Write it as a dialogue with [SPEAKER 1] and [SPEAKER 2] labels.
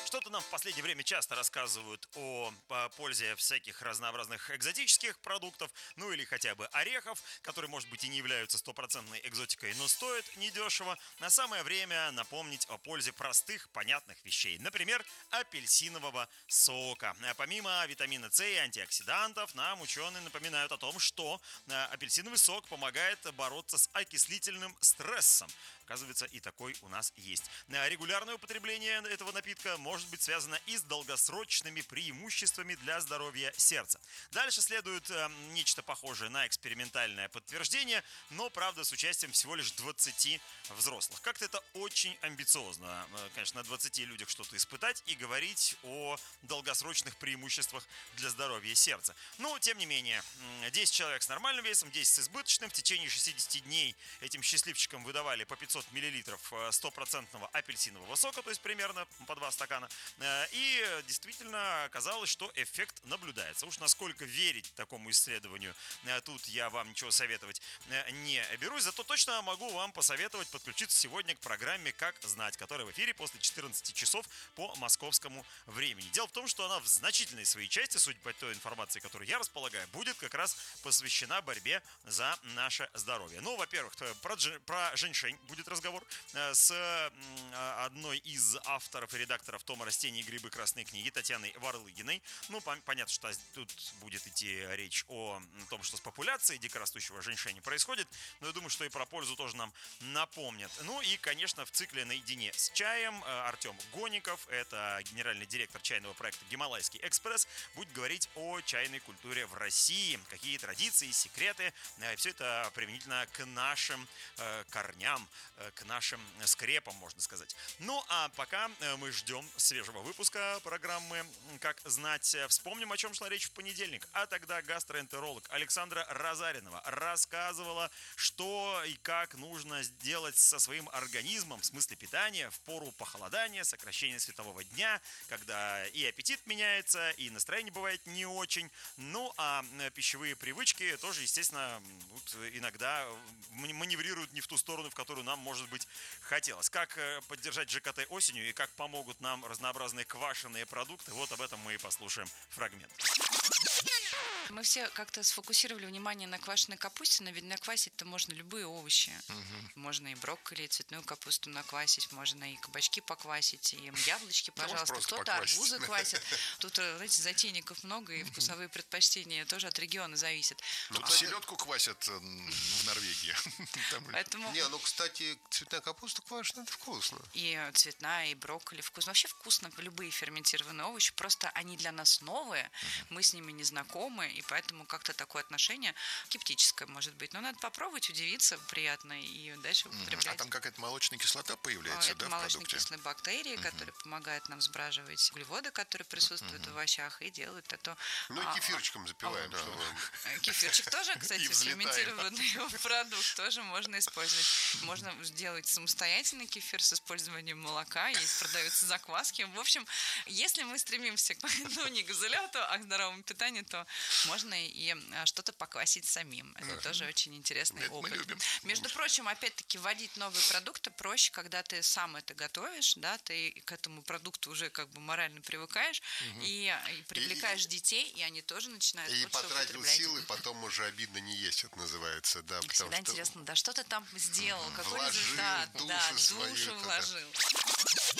[SPEAKER 1] Что-то нам в последнее время часто рассказывают о пользе всяких разнообразных экзотических продуктов, ну или хотя бы орехов, которые, может быть, и не являются стопроцентной экзотикой, но стоят недешево. На самое время напомнить о пользе простых, понятных вещей. Например, апельсинового сока. Помимо витамина С и антиоксидантов, нам ученые напоминают о том, что апельсиновый сок помогает бороться с окислительным стрессом. Оказывается, и такой у нас есть. Регулярное употребление этого напитка может быть связано и с долгосрочными преимуществами для здоровья сердца. Дальше следует нечто похожее на экспериментальное подтверждение, но, правда, с участием всего лишь 20 взрослых. Как-то это очень амбициозно, конечно, на 20 людях что-то испытать и говорить о долгосрочных преимуществах для здоровья сердца. Но, тем не менее, 10 человек с нормальным весом, 10 с избыточным. В течение 60 дней этим счастливчикам выдавали по 500 миллилитров стопроцентного апельсинового сока, то есть примерно по 2 стакана. И действительно оказалось, что эффект наблюдается. Уж насколько верить такому исследованию, тут я вам ничего советовать не берусь. Зато точно могу вам посоветовать подключиться сегодня к программе «Как знать», которая в эфире после 14 часов по московскому времени. Дело в том, что она в значительной своей части, судя по той информации, которой я располагаю, будет как раз посвящена борьбе за наше здоровье. Ну, во-первых, про женьшень будет разговор с одной из авторов и редакторов тома «Растения и грибы. Красной книги» Татьяной Варлыгиной. Ну, понятно, что тут будет идти речь о том, что с популяцией дикорастущего женьшеня происходит, но я думаю, что и про пользу тоже нам напомнят. Ну и, конечно, в цикле «Наедине с чаем» Артем Гоников, это генеральный директор чайного проекта «Гималайский экспресс», будет говорить о чайной культуре в России, какие традиции, секреты, все это применительно к нашим корням, к нашим скрепам, можно сказать. Ну, а пока мы ждем свежего выпуска программы «Как знать», вспомним, о чем шла речь в понедельник. А тогда гастроэнтеролог Александра Разаринова рассказывала, что и как нужно сделать со своим организмом в смысле питания в пору похолодания, сокращения светового дня, когда и аппетит меняется, и настроение бывает не очень. Ну, а пищевые привычки тоже, естественно, иногда маневрируют не в ту сторону, в которую нам, может быть, хотелось. Как поддержать ЖКТ осенью и как помогут нам разнообразные квашеные продукты, вот об этом мы и послушаем фрагмент.
[SPEAKER 2] Мы все как-то сфокусировали внимание на квашеной капусте, но ведь наквасить-то можно любые овощи. Можно и брокколи, и цветную капусту наквасить, можно и кабачки поквасить, и яблочки, пожалуйста. Кто-то арбузы квасит. Тут, знаете, затейников много, и вкусовые предпочтения тоже от региона зависят.
[SPEAKER 3] Тут селедку квасят в Норвегии.
[SPEAKER 2] Поэтому...
[SPEAKER 4] Не, ну, кстати, цветная капуста квашеная, это вкусно.
[SPEAKER 2] И цветная, и брокколи вкусно. Вообще вкусно любые ферментированные овощи, просто они для нас новые, мы с ними не знакомы, и поэтому как-то такое отношение скептическое может быть. Но надо попробовать, удивиться приятно и дальше употреблять.
[SPEAKER 3] А там какая-то молочная кислота появляется,
[SPEAKER 2] это
[SPEAKER 3] да, в продукте?
[SPEAKER 2] молочно-кислые бактерии, которые помогают нам сбраживать углеводы, которые присутствуют в овощах, и делают это...
[SPEAKER 4] Ну, и кефирчиком запиваем.
[SPEAKER 2] Кефирчик тоже, кстати,
[SPEAKER 3] И взлетаем.
[SPEAKER 2] ферментированный продукт, тоже можно использовать. Можно сделать самостоятельный кефир с использованием молока, есть продаются закваски. В общем, если мы стремимся не к изоляту, а к здоровому питанию, то можно и что-то поквасить самим. Это тоже очень интересный опыт.
[SPEAKER 3] Мы любим.
[SPEAKER 2] Между прочим, опять-таки, вводить новые продукты проще, когда ты сам это готовишь, да, ты к этому продукту уже как бы морально привыкаешь и привлекаешь детей, и они тоже начинают
[SPEAKER 4] И
[SPEAKER 2] лучше
[SPEAKER 4] потратил
[SPEAKER 2] употреблять.
[SPEAKER 4] силы, потом уже обидно не есть, это называется. Да,
[SPEAKER 2] Всегда интересно, да, что ты там сделал, какой
[SPEAKER 4] Вложил
[SPEAKER 2] результат,
[SPEAKER 4] душу
[SPEAKER 2] да,
[SPEAKER 4] свою
[SPEAKER 2] душу
[SPEAKER 4] туда.
[SPEAKER 2] вложил.